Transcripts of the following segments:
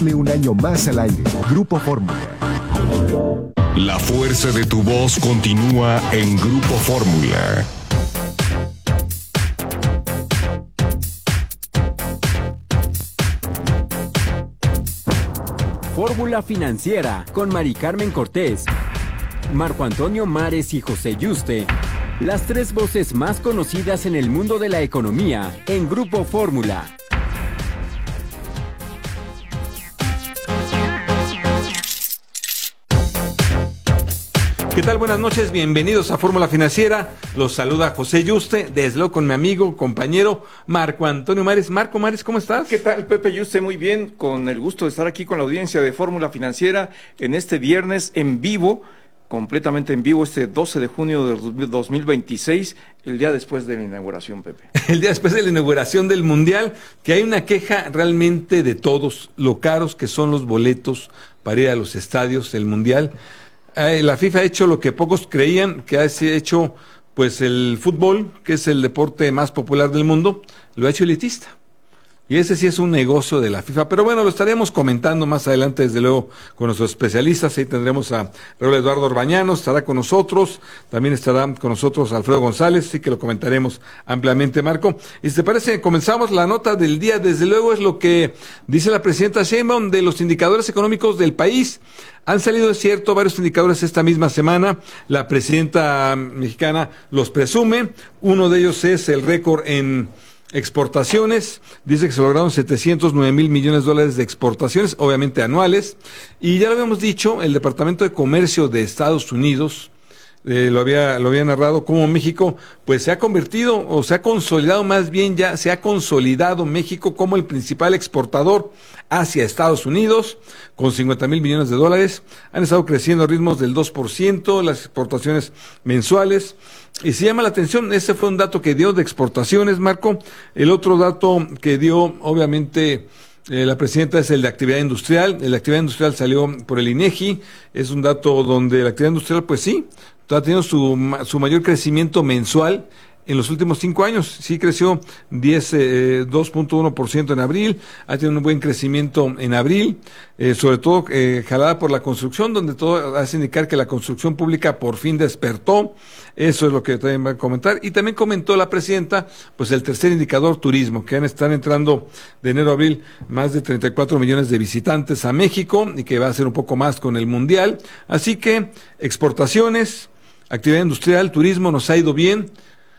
Un año más al aire. Grupo Fórmula. La fuerza de tu voz continúa en Grupo Fórmula. Fórmula Financiera con Mari Carmen Cortés, Marco Antonio Mares y José Yuste. Las tres voces más conocidas en el mundo de la economía en Grupo Fórmula. ¿Qué tal? Buenas noches, bienvenidos a Fórmula Financiera. Los saluda José Yuste, desde luego con mi amigo, compañero Marco Antonio Mares. Marco Mares, ¿cómo estás? ¿Qué tal, Pepe Yuste? Muy bien, con el gusto de estar aquí con la audiencia de Fórmula Financiera en este viernes en vivo, completamente en vivo, este 12 de junio de 2026, el día después de la inauguración, Pepe. El día después de la inauguración del Mundial, que hay una queja realmente de todos, lo caros que son los boletos para ir a los estadios del Mundial. La FIFA ha hecho lo que pocos creían, que ha hecho pues el fútbol, que es el deporte más popular del mundo, lo ha hecho elitista. Y ese sí es un negocio de la FIFA. Pero bueno, lo estaremos comentando más adelante, desde luego, con nuestros especialistas. Ahí tendremos a Raúl Eduardo Orbañanos, estará con nosotros. También estará con nosotros Alfredo González, así que lo comentaremos ampliamente, Marco. Y si te parece, comenzamos la nota del día. Desde luego es lo que dice la presidenta Sheinbaum de los indicadores económicos del país. Han salido, es cierto, varios indicadores esta misma semana. La presidenta mexicana los presume. Uno de ellos es el récord en exportaciones. Dice que se lograron 709 mil millones de dólares de exportaciones, obviamente anuales. Y ya lo habíamos dicho, el Departamento de Comercio de Estados Unidos lo había narrado como México pues se ha convertido, o se ha consolidado más bien, ya se ha consolidado México como el principal exportador hacia Estados Unidos, con 50 mil millones de dólares. Han estado creciendo a ritmos del 2%, las exportaciones mensuales. Y se llama la atención, ese fue un dato que dio de exportaciones, Marco. El otro dato que dio, obviamente, la presidenta, es el de actividad industrial. El de actividad industrial salió por el INEGI. Es un dato donde la actividad industrial, pues sí, ha tenido su mayor crecimiento mensual en los últimos 5 años. Sí creció 2.1% en abril, ha tenido un buen crecimiento en abril, sobre todo jalada por la construcción, donde todo hace indicar que la construcción pública por fin despertó. Eso es lo que también va a comentar. Y también comentó la presidenta, pues el tercer indicador, turismo, que están entrando de enero a abril más de 34 millones de visitantes a México, y que va a ser un poco más con el Mundial. Así que exportaciones, actividad industrial, turismo, nos ha ido bien.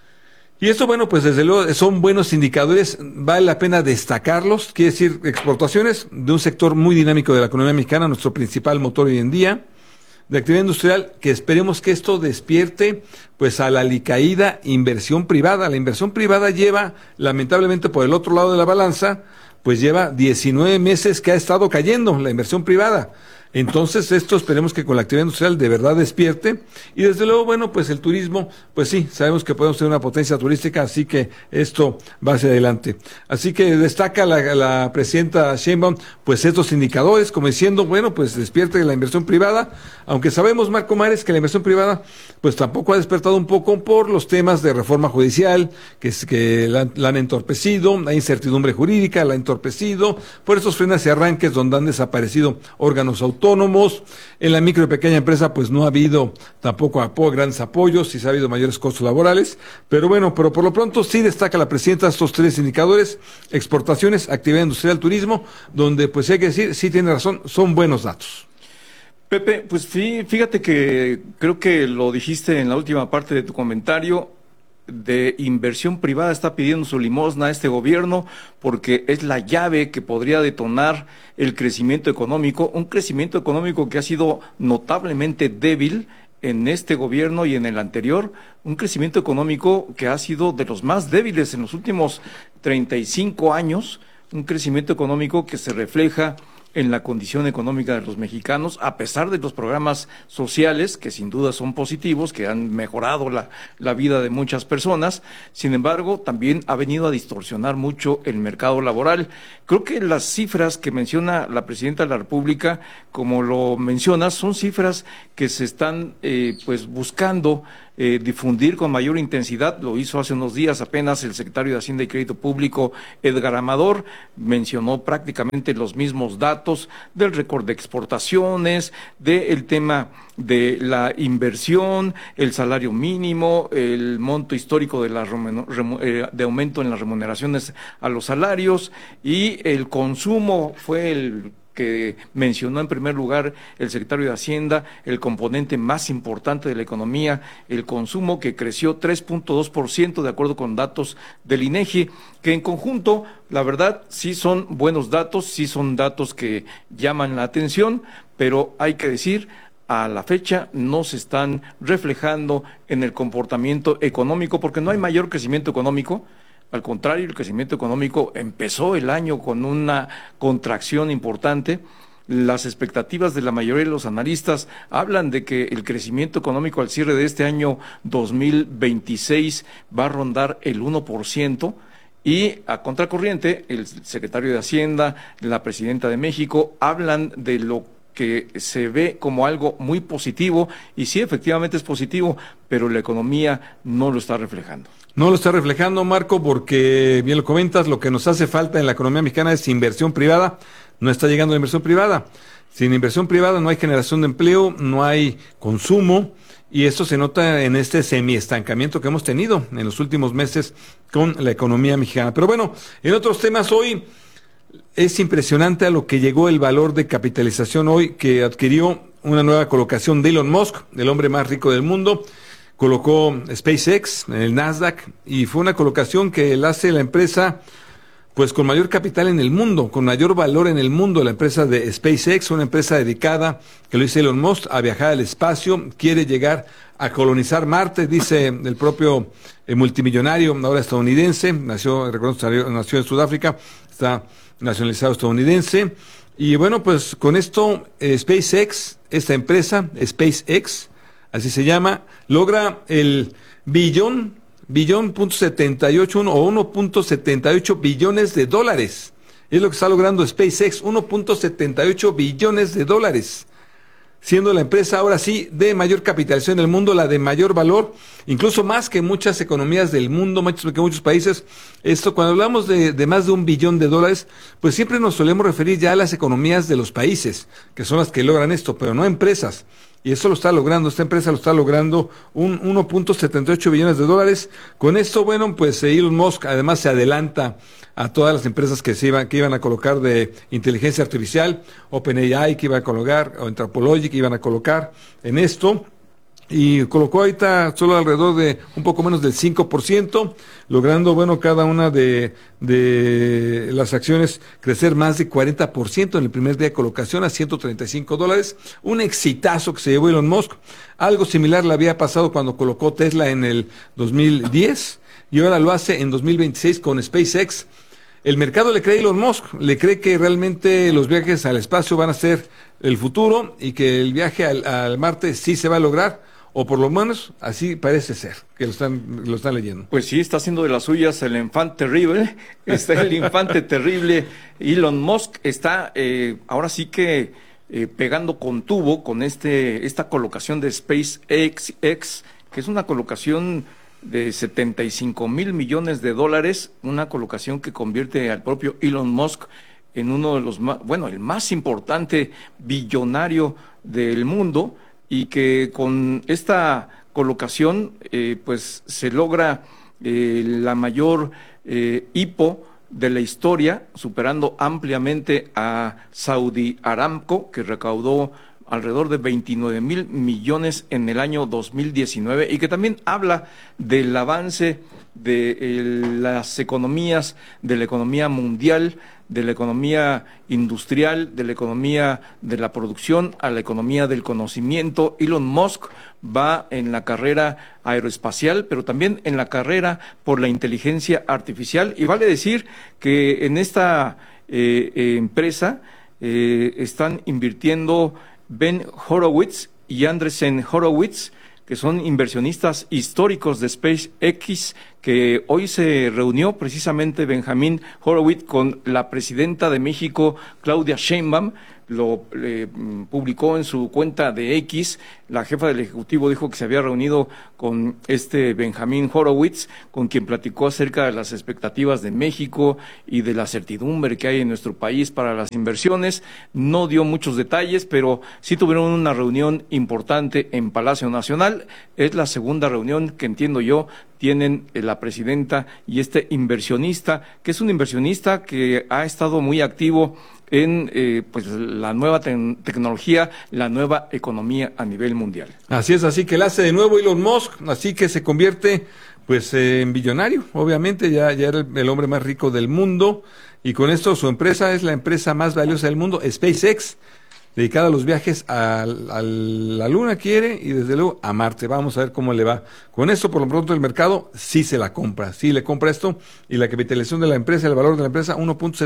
Y esto, bueno, pues desde luego son buenos indicadores, vale la pena destacarlos. Quiere decir, exportaciones de un sector muy dinámico de la economía mexicana, nuestro principal motor hoy en día, de actividad industrial, que esperemos que esto despierte pues a la alicaída inversión privada. La inversión privada lleva, lamentablemente por el otro lado de la balanza, pues lleva 19 meses que ha estado cayendo la inversión privada. Entonces esto esperemos que con la actividad industrial de verdad despierte. Y desde luego, bueno, pues el turismo, pues sí, sabemos que podemos ser una potencia turística, así que esto va hacia adelante. Así que destaca la presidenta Sheinbaum pues estos indicadores, como diciendo, bueno, pues despierte la inversión privada, aunque sabemos, Marco Mares, que la inversión privada pues tampoco ha despertado un poco por los temas de reforma judicial, que la han entorpecido, la incertidumbre jurídica la ha entorpecido, por esos frenos y arranques donde han desaparecido órganos autónomos. En la micro y pequeña empresa pues no ha habido tampoco grandes apoyos, y sí ha habido mayores costos laborales, pero bueno, pero por lo pronto sí destaca la presidenta estos tres indicadores: exportaciones, actividad industrial, turismo, donde pues hay que decir, sí tiene razón, son buenos datos. Pepe, pues fíjate que creo que lo dijiste en la última parte de tu comentario. De inversión privada está pidiendo su limosna a este gobierno, porque es la llave que podría detonar el crecimiento económico, un crecimiento económico que ha sido notablemente débil en este gobierno y en el anterior, un crecimiento económico que ha sido de los más débiles en los últimos 35 años, un crecimiento económico que se refleja en la condición económica de los mexicanos, a pesar de los programas sociales, que sin duda son positivos, que han mejorado la vida de muchas personas. Sin embargo, también ha venido a distorsionar mucho el mercado laboral. Creo que las cifras que menciona la presidenta de la República, como lo mencionas, son cifras que se están pues buscando difundir con mayor intensidad. Lo hizo hace unos días apenas el secretario de Hacienda y Crédito Público, Edgar Amador, mencionó prácticamente los mismos datos del récord de exportaciones, del tema de la inversión, el salario mínimo, el monto histórico de, de aumento en las remuneraciones a los salarios, y el consumo fue el que mencionó en primer lugar el secretario de Hacienda, el componente más importante de la economía, el consumo, que creció 3.2% de acuerdo con datos del INEGI, que en conjunto, la verdad, sí son buenos datos, sí son datos que llaman la atención, pero hay que decir, a la fecha no se están reflejando en el comportamiento económico, porque no hay mayor crecimiento económico. Al contrario, el crecimiento económico empezó el año con una contracción importante. Las expectativas de la mayoría de los analistas hablan de que el crecimiento económico al cierre de este año 2026 va a rondar el 1%. Y a contracorriente, el secretario de Hacienda, la presidenta de México, hablan de lo que se ve como algo muy positivo, y sí, efectivamente es positivo, pero la economía no lo está reflejando. No lo está reflejando, Marco, porque bien lo comentas, lo que nos hace falta en la economía mexicana es inversión privada. No está llegando la inversión privada. Sin inversión privada no hay generación de empleo, no hay consumo, y esto se nota en este semiestancamiento que hemos tenido en los últimos meses con la economía mexicana. Pero bueno, en otros temas hoy es impresionante a lo que llegó el valor de capitalización hoy, que adquirió una nueva colocación de Elon Musk, el hombre más rico del mundo. Colocó SpaceX en el Nasdaq y fue una colocación que la hace la empresa pues con mayor capital en el mundo, con mayor valor en el mundo, la empresa de SpaceX, una empresa dedicada, que lo dice Elon Musk, a viajar al espacio, quiere llegar a colonizar Marte, dice el propio multimillonario, ahora estadounidense, nació en Sudáfrica, está nacionalizado estadounidense, y bueno, pues con esto SpaceX, esta empresa, SpaceX, así se llama, logra el .78 o 1.78 billones de dólares. Es lo que está logrando SpaceX, 1.78 billones de dólares. Siendo la empresa ahora sí de mayor capitalización del mundo, la de mayor valor, incluso más que muchas economías del mundo, más que muchos países. Esto, cuando hablamos de más de $1 billón, pues siempre nos solemos referir ya a las economías de los países, que son las que logran esto, pero no empresas. Y eso lo está logrando, esta empresa lo está logrando, un 1.78 billones de dólares. Con esto, bueno, pues Elon Musk además se adelanta a todas las empresas que iban a colocar de inteligencia artificial, OpenAI que iba a colocar, o Anthropology que iban a colocar en esto. Y colocó ahorita solo alrededor de un poco menos del 5%, logrando, bueno, cada una de las acciones crecer más de 40% en el primer día de colocación a $135. Un exitazo que se llevó Elon Musk. Algo similar le había pasado cuando colocó Tesla en el 2010 y ahora lo hace en 2026 con SpaceX. El mercado le cree a Elon Musk, le cree que realmente los viajes al espacio van a ser el futuro y que el viaje al Marte sí se va a lograr. O por lo menos así parece ser, que lo están leyendo. Pues sí, está haciendo de las suyas el infante terrible, está el infante terrible. Elon Musk está ahora sí que pegando con tubo con esta colocación de SpaceX, que es una colocación de $75 mil millones, una colocación que convierte al propio Elon Musk en uno de los más, bueno, el más importante billonario del mundo, y que con esta colocación pues se logra la mayor hipo de la historia, superando ampliamente a Saudi Aramco, que recaudó alrededor de 29 mil millones en el año 2019, y que también habla del avance de las economías, de la economía mundial, de la economía industrial, de la economía de la producción a la economía del conocimiento. Elon Musk va en la carrera aeroespacial, pero también en la carrera por la inteligencia artificial, y vale decir que en esta empresa están invirtiendo Ben Horowitz y Andreessen Horowitz, que son inversionistas históricos de SpaceX, que hoy se reunió precisamente Benjamín Horowitz con la presidenta de México, Claudia Sheinbaum. lo publicó en su cuenta de X. La jefa del Ejecutivo dijo que se había reunido con Benjamín Horowitz, con quien platicó acerca de las expectativas de México y de la certidumbre que hay en nuestro país para las inversiones. No dio muchos detalles, pero sí tuvieron una reunión importante en Palacio Nacional. Es la segunda reunión que entiendo yo tienen la presidenta y este inversionista, que es un inversionista que ha estado muy activo en pues la nueva tecnología, la nueva economía a nivel mundial. Así es, así que él hace de nuevo Elon Musk, así que se convierte pues en billonario, obviamente ya era el hombre más rico del mundo, y con esto su empresa es la empresa más valiosa del mundo, SpaceX, dedicada a los viajes a la Luna y desde luego a Marte. Vamos a ver cómo le va. Con esto, por lo pronto, el mercado sí se la compra, sí le compra esto, y la capitalización de la empresa, el valor de la empresa,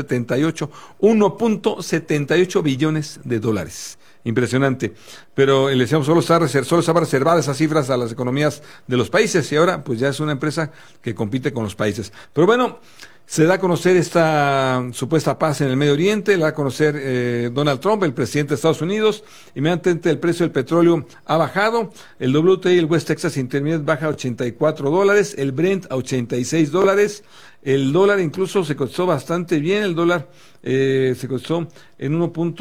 1.78 billones de dólares. Impresionante. Pero le decíamos, solo estaba reservada esas cifras a las economías de los países, y ahora pues ya es una empresa que compite con los países. Pero bueno, se da a conocer esta supuesta paz en el Medio Oriente, la da a conocer Donald Trump, el presidente de Estados Unidos. Inmediatamente el precio del petróleo ha bajado, el WTI, el West Texas Intermediate, baja a $84, el Brent a $86, el dólar incluso se cotizó bastante bien, el dólar se cotizó en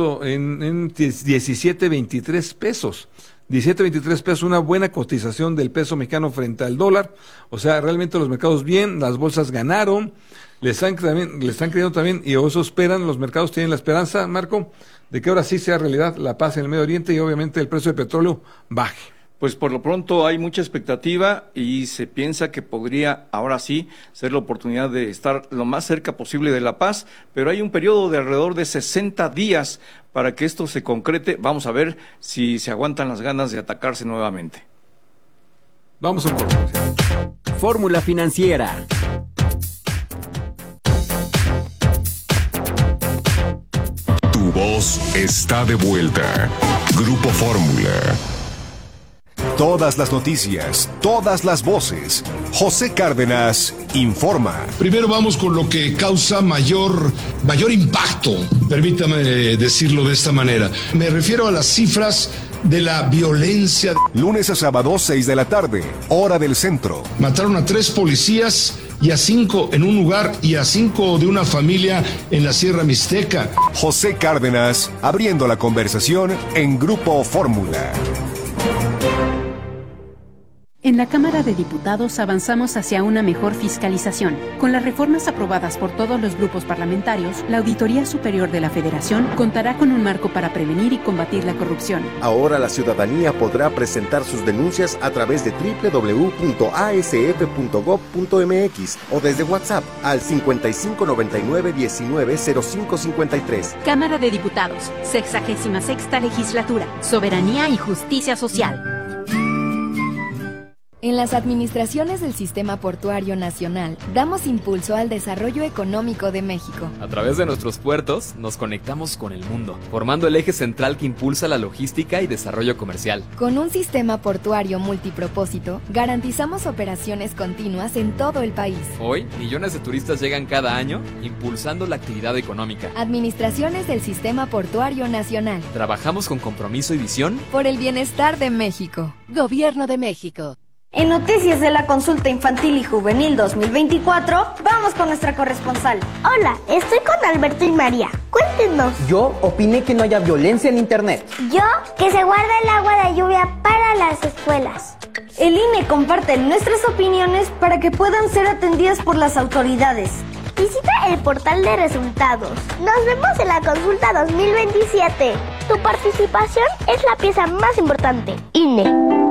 17.23 pesos. 17.23 pesos, una buena cotización del peso mexicano frente al dólar. O sea, realmente los mercados bien, las bolsas ganaron, le están creyendo también, y eso esperan, los mercados tienen la esperanza, Marco, de que ahora sí sea realidad la paz en el Medio Oriente y obviamente el precio del petróleo baje. Pues por lo pronto hay mucha expectativa y se piensa que podría ahora sí ser la oportunidad de estar lo más cerca posible de la paz, pero hay un periodo de alrededor de 60 días para que esto se concrete. Vamos a ver si se aguantan las ganas de atacarse nuevamente. Vamos a un corte. Fórmula Financiera. Tu voz está de vuelta. Grupo Fórmula. Todas las noticias, todas las voces. José Cárdenas informa. Primero vamos con lo que causa mayor impacto, permítame decirlo de esta manera. Me refiero a las cifras de la violencia. Lunes a sábado, 6 de la tarde, hora del centro. Mataron a 3 policías y a 5 en un lugar y a 5 de una familia en la Sierra Mixteca. José Cárdenas, abriendo la conversación en Grupo Fórmula. En la Cámara de Diputados avanzamos hacia una mejor fiscalización. Con las reformas aprobadas por todos los grupos parlamentarios, la Auditoría Superior de la Federación contará con un marco para prevenir y combatir la corrupción. Ahora la ciudadanía podrá presentar sus denuncias a través de www.asf.gov.mx o desde WhatsApp al 5599-190553. Cámara de Diputados, 66ª Legislatura, Soberanía y Justicia Social. En las administraciones del Sistema Portuario Nacional, damos impulso al desarrollo económico de México. A través de nuestros puertos, nos conectamos con el mundo, formando el eje central que impulsa la logística y desarrollo comercial. Con un sistema portuario multipropósito, garantizamos operaciones continuas en todo el país. Hoy, millones de turistas llegan cada año, impulsando la actividad económica. Administraciones del Sistema Portuario Nacional. Trabajamos con compromiso y visión por el bienestar de México. Gobierno de México. En noticias de la Consulta Infantil y Juvenil 2024, vamos con nuestra corresponsal. Hola, estoy con Alberto y María. Cuéntenos. Yo opiné que no haya violencia en internet. Yo, que se guarde el agua de lluvia para las escuelas. El INE comparte nuestras opiniones para que puedan ser atendidas por las autoridades. Visita el portal de resultados. Nos vemos en la Consulta 2027. Tu participación es la pieza más importante. INE.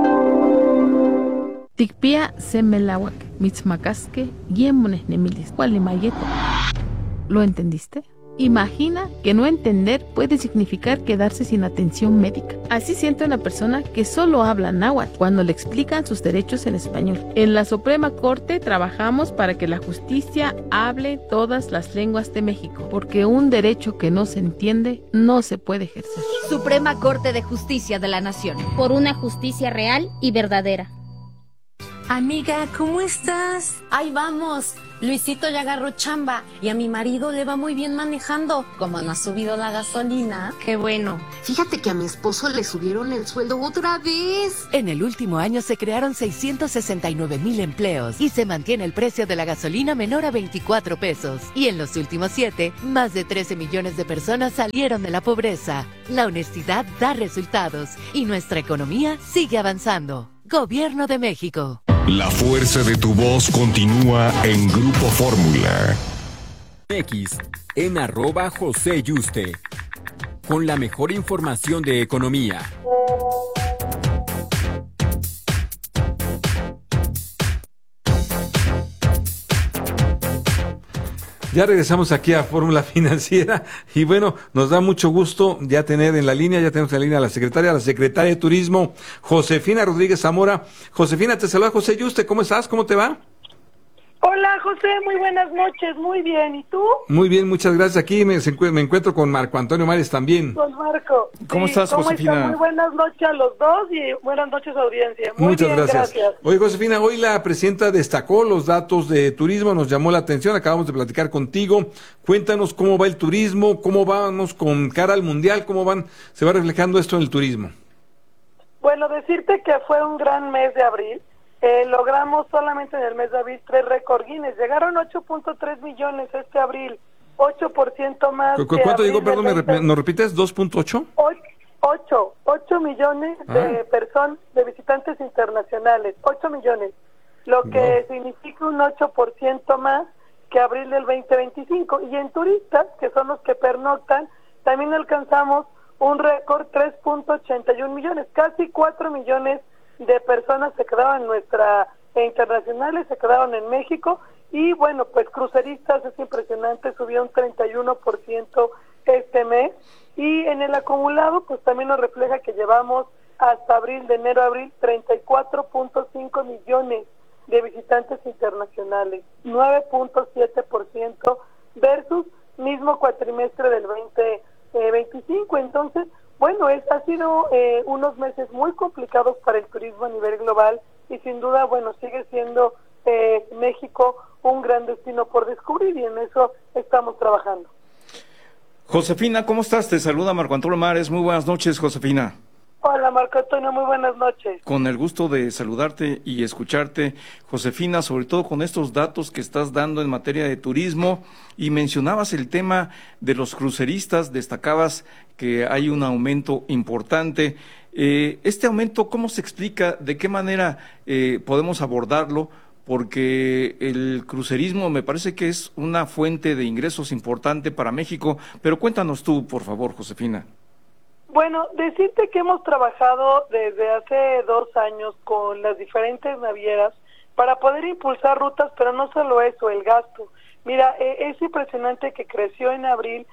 Tikpia semelawak, mitzmacasque, yemones nemilis, mayeto. ¿Lo entendiste? Imagina que no entender puede significar quedarse sin atención médica. Así siente una persona que solo habla náhuatl cuando le explican sus derechos en español. En la Suprema Corte trabajamos para que la justicia hable todas las lenguas de México, porque un derecho que no se entiende no se puede ejercer. Suprema Corte de Justicia de la Nación. Por una justicia real y verdadera. Amiga, ¿cómo estás? Ahí vamos. Luisito ya agarró chamba y a mi marido le va muy bien manejando. Como no ha subido la gasolina. Qué bueno. Fíjate que a mi esposo le subieron el sueldo otra vez. En el último año se crearon 669,000 empleos y se mantiene el precio de la gasolina menor a 24 pesos. Y en los últimos 7, más de 13 millones de personas salieron de la pobreza. La honestidad da resultados y nuestra economía sigue avanzando. Gobierno de México. La fuerza de tu voz continúa en Grupo Fórmula. X en @José con la mejor información de economía. Ya regresamos aquí a Fórmula Financiera y bueno, nos da mucho gusto ya tener en la línea, ya tenemos en la línea a la secretaria de Turismo, Josefina Rodríguez Zamora. Josefina, te saluda José Yuste, ¿cómo estás? ¿Cómo te va? Hola José, muy buenas noches, muy bien, ¿y tú? Muy bien, muchas gracias. Aquí me encuentro con Marco Antonio Mares también. Con Marco. ¿Cómo estás, Josefina? Están? Muy buenas noches a los dos y buenas noches audiencia. Muchas gracias. Oye, Josefina, hoy la presidenta destacó los datos de turismo, nos llamó la atención, acabamos de platicar contigo. Cuéntanos cómo va el turismo, cómo vamos con cara al mundial, se va reflejando esto en el turismo. Bueno, decirte que fue un gran mes de abril. Logramos solamente en el mes de abril 3 récord Guinness. Llegaron 8.3 millones este abril, 8% más. ¿Cuánto llegó? Perdón, ¿nos repites? ¿2.8? 8 millones de personas, de visitantes internacionales, 8 millones, lo que significa un 8% más que abril del 2025. Y en turistas, que son los que pernoctan, también alcanzamos un récord, 3.81 millones, casi 4 millones de personas se quedaron internacionales, se quedaron en México. Y bueno, pues cruceristas, es impresionante, subió un 31% este mes. Y en el acumulado, pues también nos refleja que llevamos hasta abril, de enero a abril, 34.5 millones de visitantes internacionales, 9.7% versus mismo cuatrimestre del 2025. Entonces, bueno, ha sido unos meses muy complicados para el turismo a nivel global y sin duda, bueno, sigue siendo México un gran destino por descubrir y en eso estamos trabajando. Josefina, ¿cómo estás? Te saluda Marco Antonio Mares. Muy buenas noches, Josefina. Hola Marco Antonio, muy buenas noches. Con el gusto de saludarte y escucharte, Josefina, sobre todo con estos datos que estás dando en materia de turismo, y mencionabas el tema de los cruceristas, destacabas que hay un aumento importante. Este aumento, ¿cómo se explica? ¿De qué manera podemos abordarlo? Porque el crucerismo me parece que es una fuente de ingresos importante para México, pero cuéntanos tú, por favor, Josefina. Bueno, decirte que hemos trabajado desde hace 2 años con las diferentes navieras para poder impulsar rutas, pero no solo eso, el gasto. Mira, es impresionante que creció en abril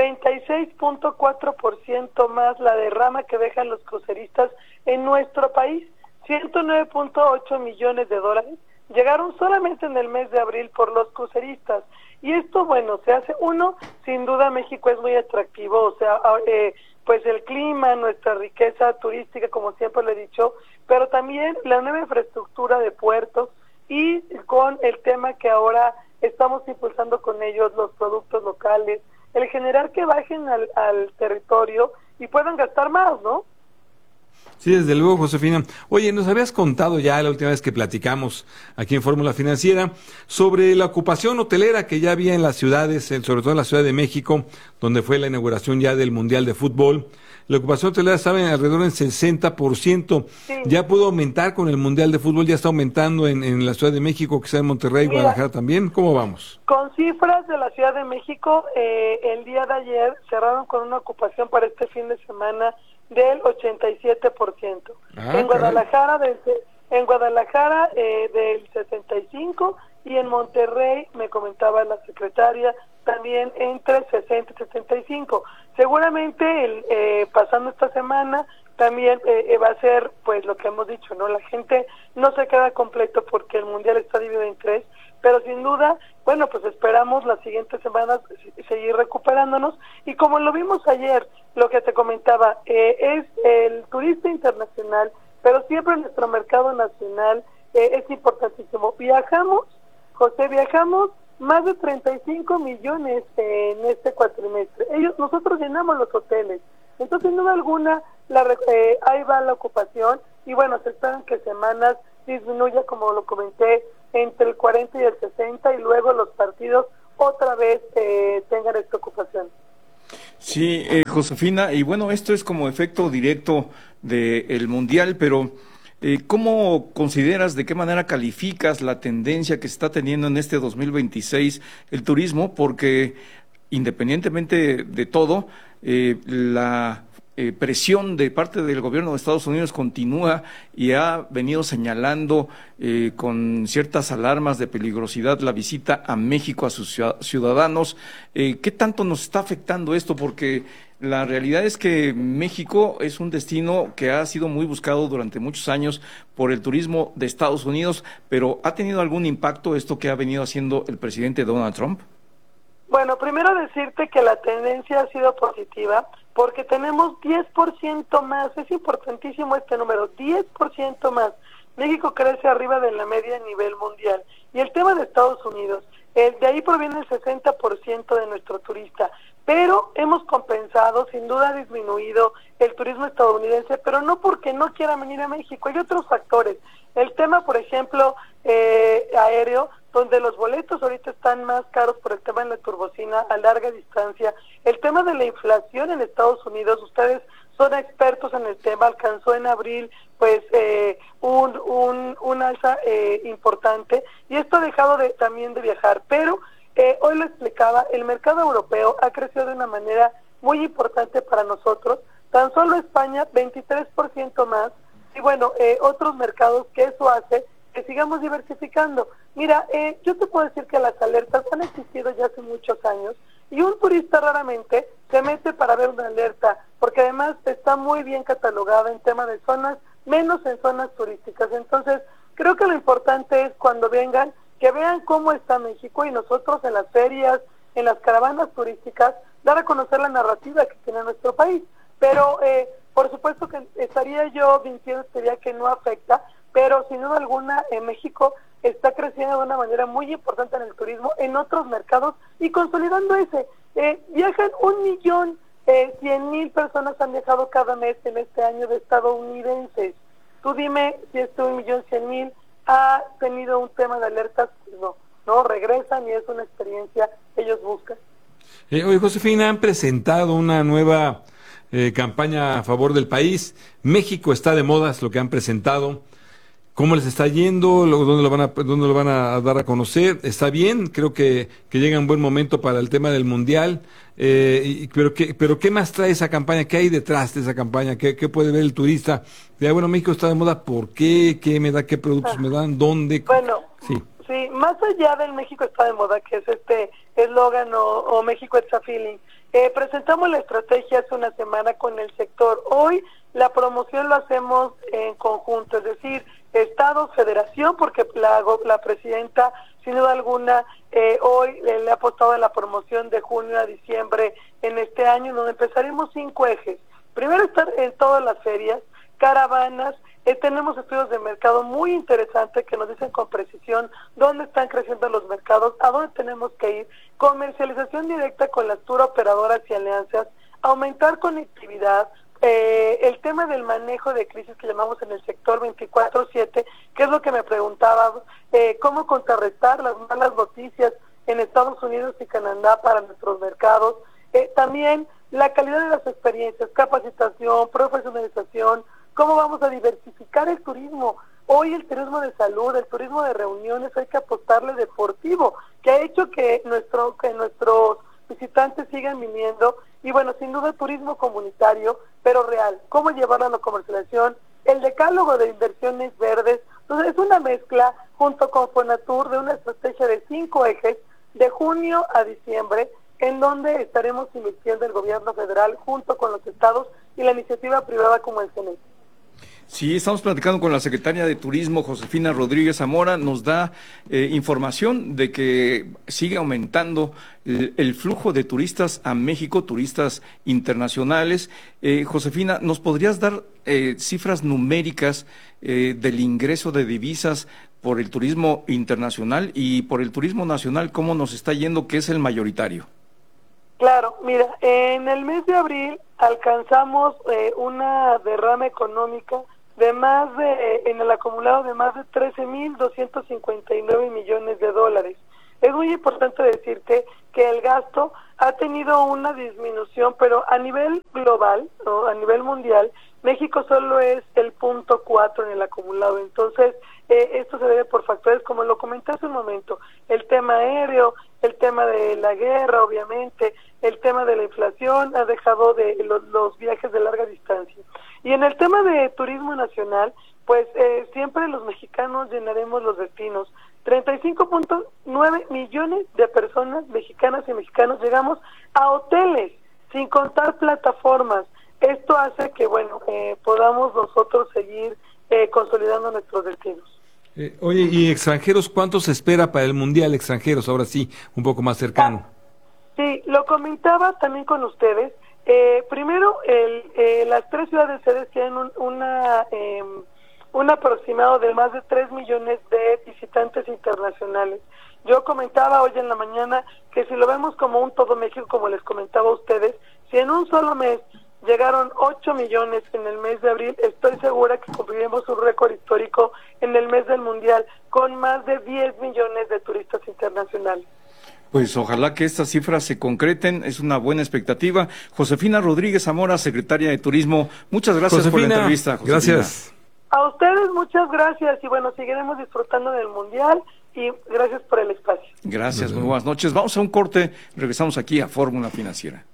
36.4% más la derrama que dejan los cruceristas en nuestro país, 109.8 millones de dólares. Llegaron solamente en el mes de abril por los cruceristas. Y esto, bueno, se hace, sin duda México es muy atractivo, o sea, pues el clima, nuestra riqueza turística, como siempre le he dicho, pero también la nueva infraestructura de puertos y con el tema que ahora estamos impulsando con ellos, los productos locales, el generar que bajen al territorio y puedan gastar más, ¿no? Sí, desde luego, Josefina. Oye, nos habías contado ya la última vez que platicamos aquí en Fórmula Financiera sobre la ocupación hotelera que ya había en las ciudades, sobre todo en la Ciudad de México, donde fue la inauguración ya del Mundial de Fútbol. La ocupación hotelera estaba alrededor del 60%. Sí. Ya pudo aumentar con el Mundial de Fútbol, ya está aumentando en la Ciudad de México, quizá en Monterrey, Guadalajara también. ¿Cómo vamos? Con cifras de la Ciudad de México, el día de ayer cerraron con una ocupación para este fin de semana del 87%. En Guadalajara del 65% y en Monterrey, me comentaba la secretaria, también entre 60 y 75%. Seguramente pasando esta semana también va a ser pues lo que hemos dicho, ¿no? La gente no se queda completo porque el mundial está dividido en 3, pero sin duda, bueno, pues esperamos las siguientes semanas seguir recuperándonos y como lo vimos ayer, lo que te comentaba, es el turista internacional, pero siempre nuestro mercado nacional es importantísimo. Viajamos, José, más de 35 millones en este cuatrimestre. Nosotros llenamos los hoteles. Entonces, sin duda alguna, ahí va la ocupación y bueno, se esperan que semanas disminuya, como lo comenté, entre el 40 y el 60 y luego los partidos otra vez tengan esta ocupación. Sí, Josefina, y bueno, esto es como efecto directo del Mundial, pero ¿cómo consideras, de qué manera calificas la tendencia que se está teniendo en este 2026 el turismo? Porque independientemente de todo, la presión de parte del gobierno de Estados Unidos continúa y ha venido señalando con ciertas alarmas de peligrosidad la visita a México a sus ciudadanos. ¿Qué tanto nos está afectando esto? Porque la realidad es que México es un destino que ha sido muy buscado durante muchos años por el turismo de Estados Unidos, pero ¿ha tenido algún impacto esto que ha venido haciendo el presidente Donald Trump? Bueno, primero decirte que la tendencia ha sido positiva porque tenemos 10% más, es importantísimo este número, 10% más. México crece arriba de la media a nivel mundial. Y el tema de Estados Unidos, de ahí proviene el 60% de nuestro turista, pero hemos compensado, sin duda ha disminuido el turismo estadounidense, pero no porque no quieran venir a México, hay otros factores. El tema, por ejemplo, aéreo, donde los boletos ahorita están más caros por el tema de la turbocina a larga distancia. El tema de la inflación en Estados Unidos, ustedes son expertos en el tema, alcanzó en abril pues un alza importante y esto ha dejado también de viajar, pero hoy lo explicaba, el mercado europeo ha crecido de una manera muy importante para nosotros, tan solo España 23% más y bueno, otros mercados que eso hace que sigamos diversificando. Mira, yo te puedo decir que las alertas han existido ya hace muchos años y un turista raramente se mete para ver una alerta, porque además está muy bien catalogada en tema de zonas, menos en zonas turísticas. Entonces, creo que lo importante es cuando vengan, que vean cómo está México y nosotros en las ferias, en las caravanas turísticas, dar a conocer la narrativa que tiene nuestro país. Pero, por supuesto que estaría yo mintiendo, diría que no afecta, pero sin duda alguna México está creciendo de una manera muy importante en el turismo, en otros mercados y consolidando ese. Viajan 1.100.000 personas han viajado cada mes en este año de estadounidenses. Tú dime si este 1.100.000 ha tenido un tema de alertas, pues no regresan y es una experiencia que ellos buscan. Oye, Josefina, han presentado una nueva campaña a favor del país. México está de moda, es lo que han presentado. ¿Cómo les está yendo? ¿Dónde lo van a dar a conocer? ¿Está bien? Creo que llega un buen momento para el tema del Mundial. Pero ¿qué más trae esa campaña? ¿Qué hay detrás de esa campaña? ¿Qué puede ver el turista? Bueno, México está de moda. ¿Por qué? ¿Qué me da? ¿Qué productos me dan? ¿Dónde? Bueno, sí, más allá del México está de moda, que es este eslogan o México it's a feeling. Presentamos la estrategia hace una semana con el sector. Hoy la promoción lo hacemos en conjunto, es decir, Estados, Federación, porque la presidenta, sin duda alguna, hoy le ha apostado a la promoción de junio a diciembre en este año, donde empezaremos 5 ejes. Primero, estar en todas las ferias, caravanas, tenemos estudios de mercado muy interesantes que nos dicen con precisión dónde están creciendo los mercados, a dónde tenemos que ir, comercialización directa con las tour operadoras y alianzas, aumentar conectividad, el tema del manejo de crisis que llamamos en el sector 24/7, que es lo que me preguntaba, cómo contrarrestar las malas noticias en Estados Unidos y Canadá para nuestros mercados, también la calidad de las experiencias, capacitación, profesionalización, cómo vamos a diversificar el turismo. Hoy el turismo de salud, el turismo de reuniones, hay que apostarle deportivo, que ha hecho que nuestros visitantes sigan viniendo. Y bueno, sin duda turismo comunitario, pero real. ¿Cómo llevarlo a la comercialización? El decálogo de inversiones verdes. Entonces es una mezcla junto con Fonatur de una estrategia de 5 ejes de junio a diciembre, en donde estaremos invirtiendo el gobierno federal junto con los estados y la iniciativa privada como el CENET. Sí, estamos platicando con la secretaria de Turismo, Josefina Rodríguez Zamora, nos da información de que sigue aumentando el flujo de turistas a México, turistas internacionales. Josefina, ¿nos podrías dar cifras numéricas del ingreso de divisas por el turismo internacional y por el turismo nacional, ¿cómo nos está yendo, que es el mayoritario? Claro, mira, en el mes de abril alcanzamos una derrama económica de en el acumulado de más de 13.259 millones de dólares. Es muy importante decirte que el gasto ha tenido una disminución, pero a nivel global, ¿no? A nivel mundial, México solo es el 0.4 en el acumulado. Entonces, esto se debe por factores, como lo comenté hace un momento, el tema aéreo, el tema de la guerra, obviamente, el tema de la inflación ha dejado de los viajes de larga distancia. Y en el tema de turismo nacional, pues siempre los mexicanos llenaremos los destinos. 35.9 millones de personas, mexicanas y mexicanos, llegamos a hoteles, sin contar plataformas. Esto hace que, bueno, podamos nosotros seguir consolidando nuestros destinos. Oye, ¿y extranjeros cuántos se espera para el Mundial extranjeros? Ahora sí, un poco más cercano. Sí, lo comentaba también con ustedes. Primero, las 3 ciudades sedes tienen un aproximado de más de 3 millones de visitantes internacionales. Yo comentaba hoy en la mañana que si lo vemos como un todo México, como les comentaba a ustedes, si en un solo mes llegaron 8 millones en el mes de abril, estoy segura que cumpliremos un récord histórico en el mes del Mundial, con más de 10 millones de turistas internacionales. Pues ojalá que estas cifras se concreten, es una buena expectativa. Josefina Rodríguez Zamora, secretaria de Turismo, muchas gracias por la entrevista, Josefina. Gracias. A ustedes muchas gracias y bueno, seguiremos disfrutando del Mundial y gracias por el espacio. Gracias, muy buenas noches. Vamos a un corte, regresamos aquí a Fórmula Financiera.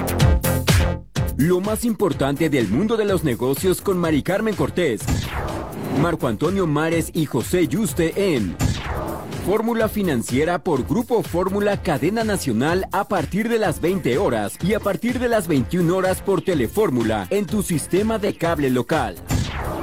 Lo más importante del mundo de los negocios con Mari Carmen Cortés, Marco Antonio Mares y José Yuste en Fórmula Financiera por Grupo Fórmula Cadena Nacional a partir de las 20 horas y a partir de las 21 horas por Telefórmula en tu sistema de cable local.